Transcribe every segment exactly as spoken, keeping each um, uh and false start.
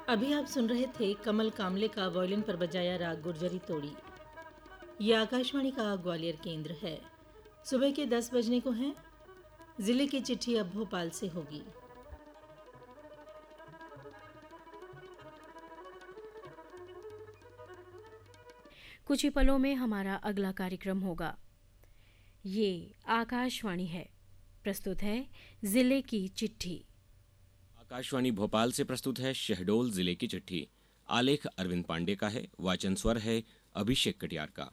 अभी आप सुन रहे थे कमल कामले का वायलिन पर बजाया राग गुर्जरी तोड़ी। ये आकाशवाणी का ग्वालियर केंद्र है। सुबह के दस बजने को हैं। जिले की चिट्ठी अब भोपाल से होगी। कुछ ही पलों में हमारा अगला कार्यक्रम होगा। ये आकाशवाणी है। प्रस्तुत है जिले की चिट्ठी। आकाशवाणी भोपाल से प्रस्तुत है शहडोल जिले की चिट्ठी। आलेख अरविंद पांडे का है, वाचन स्वर है अभिषेक कटियार का।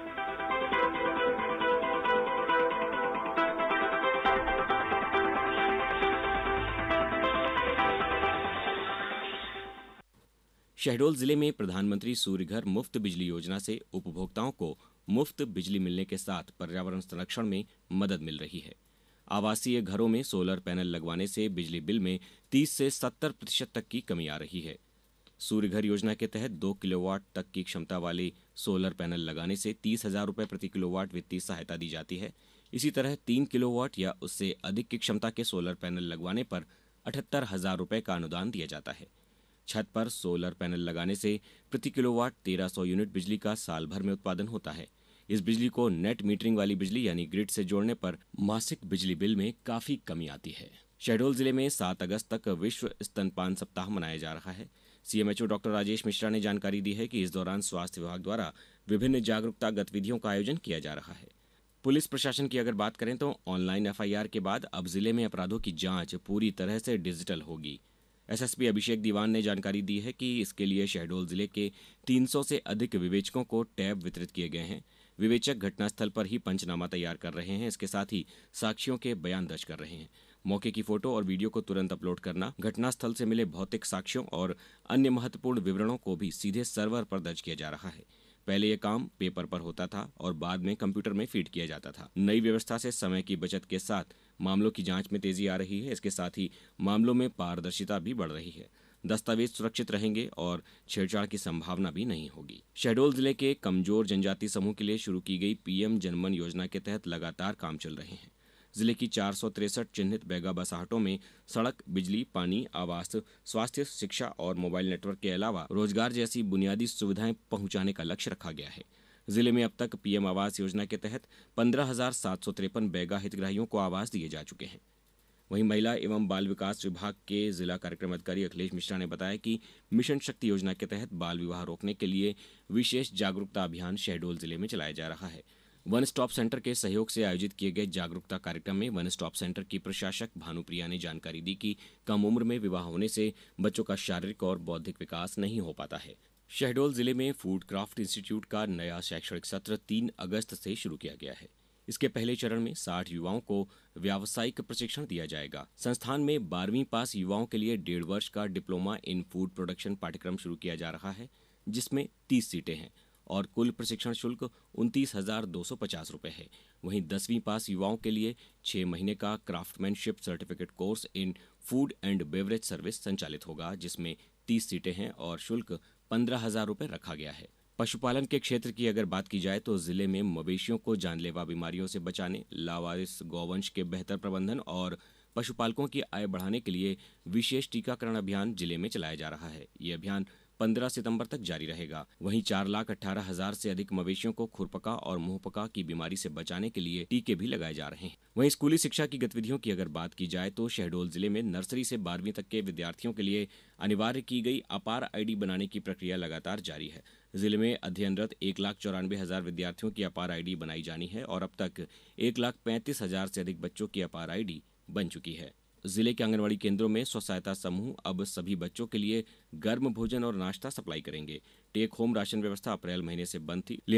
शहडोल जिले में प्रधानमंत्री सूर्यघर मुफ्त बिजली योजना से उपभोक्ताओं को मुफ्त बिजली मिलने के साथ पर्यावरण संरक्षण में मदद मिल रही है। आवासीय घरों में सोलर पैनल लगवाने से बिजली बिल में तीस से सत्तर प्रतिशत तक की कमी आ रही है। सूर्यघर योजना के तहत दो किलोवाट तक की क्षमता वाले सोलर पैनल लगाने से तीस हजार रुपये प्रति किलोवाट वित्तीय सहायता दी जाती है। इसी तरह तीन किलोवाट या उससे अधिक की क्षमता के सोलर पैनल लगवाने पर अठहत्तर हजार रुपये का अनुदान दिया जाता है। छत पर सोलर पैनल लगाने से प्रति किलोवाट तेरह सौ यूनिट बिजली का साल भर में उत्पादन होता है। इस बिजली को नेट मीटरिंग वाली बिजली यानी ग्रिड से जोड़ने पर मासिक बिजली बिल में काफी कमी आती है। शहडोल जिले में सात अगस्त तक विश्व स्तनपान सप्ताह मनाया जा रहा है। सीएमएचओ डॉक्टर राजेश मिश्रा ने जानकारी दी है कि इस दौरान स्वास्थ्य विभाग द्वारा विभिन्न जागरूकता गतिविधियों का आयोजन किया जा रहा है। पुलिस प्रशासन की अगर बात करें तो ऑनलाइन एफआईआर के बाद अब जिले में अपराधों की जांच पूरी तरह से डिजिटल होगी। एसएसपी अभिषेक दीवान ने जानकारी दी है कि इसके लिए शहडोल जिले के तीन सौ से अधिक विवेचकों को टैब वितरित किए गए हैं। विवेचक घटनास्थल पर ही पंचनामा तैयार कर रहे हैं। इसके साथ ही साक्षियों के बयान दर्ज कर रहे हैं। मौके की फोटो और वीडियो को तुरंत अपलोड करना, घटनास्थल से मिले भौतिक साक्ष्यों और अन्य महत्वपूर्ण विवरणों को भी सीधे सर्वर पर दर्ज किया जा रहा है। पहले यह काम पेपर पर होता था और बाद में कंप्यूटर में फीड किया जाता था। नई व्यवस्था से समय की बचत के साथ मामलों की जांच में तेजी आ रही है। इसके साथ ही मामलों में पारदर्शिता भी बढ़ रही है। दस्तावेज सुरक्षित रहेंगे और छेड़छाड़ की संभावना भी नहीं होगी। शहडोल जिले के कमजोर जनजाति समूह के लिए शुरू की गई पीएम जनमन योजना के तहत लगातार काम चल रहे हैं। जिले की चार सौ तिरसठ चिन्हित बैगा बसाहटों में सड़क, बिजली, पानी, आवास, स्वास्थ्य, शिक्षा और मोबाइल नेटवर्क के अलावा रोजगार जैसी बुनियादी सुविधाएं पहुंचाने का लक्ष्य रखा गया है। जिले में अब तक पीएम आवास योजना के तहत पंद्रह हजार सात सौ तिरपन बैगा हितग्राहियों को आवास दिए जा चुके हैं। वहीं महिला एवं बाल विकास विभाग के जिला कार्यक्रम अधिकारी अखिलेश मिश्रा ने बताया कि मिशन शक्ति योजना के तहत बाल विवाह रोकने के लिए विशेष जागरूकता अभियान शहडोल जिले में चलाया जा रहा है। वन स्टॉप सेंटर के सहयोग से आयोजित किए गए जागरूकता कार्यक्रम में वन स्टॉप सेंटर की प्रशासक भानुप्रिया ने जानकारी दी कि कम उम्र में विवाह होने से बच्चों का शारीरिक और बौद्धिक विकास नहीं हो पाता है। शहडोल जिले में फूड क्राफ्ट इंस्टीट्यूट का नया शैक्षणिक सत्र तीन अगस्त से शुरू किया गया है। इसके पहले चरण में साठ युवाओं को व्यावसायिक प्रशिक्षण दिया जाएगा। संस्थान में बारहवीं पास युवाओं के लिए डेढ़ वर्ष का डिप्लोमा इन फूड प्रोडक्शन पाठ्यक्रम शुरू किया जा रहा है, जिसमें तीस सीटें हैं और कुल प्रशिक्षण शुल्क उनतीस हजार दो सौ पचास रुपये है। वहीं दसवीं पास युवाओं के लिए छह महीने का craftsmanship certificate course in food and beverage service संचालित होगा, जिसमें तीस सीटें हैं और शुल्क पंद्रह हजार रुपये रखा गया है। पशुपालन के क्षेत्र की अगर बात की जाए तो जिले में मवेशियों को जानलेवा बीमारियों से बचाने, लावारिस गौवंश के बेहतर प्रबंधन और पशुपालकों की आय बढ़ाने के लिए विशेष टीकाकरण अभियान जिले में चलाया जा रहा है। ये अभियान पंद्रह सितंबर तक जारी रहेगा। वहीं चार लाख अठारह हजार से अधिक मवेशियों को खुरपका और मुंहपका की बीमारी से बचाने के लिए टीके भी लगाए जा रहे हैं। वहीं स्कूली शिक्षा की गतिविधियों की अगर बात की जाए तो शहडोल जिले में नर्सरी से बारहवीं तक के विद्यार्थियों के लिए अनिवार्य की गई अपार आईडी बनाने की प्रक्रिया लगातार जारी है। जिले में अध्ययनरत एक लाख चौरानवे हजार विद्यार्थियों की अपार आईडी बनाई जानी है और अब तक एक लाख पैंतीस हजार से अधिक बच्चों की अपार आईडी बन चुकी है। जिले के आंगनबाड़ी केंद्रों में स्व सहायता समूह अब सभी बच्चों के लिए गर्म भोजन और नाश्ता सप्लाई करेंगे। टेक होम राशन व्यवस्था अप्रैल महीने से बंद थी।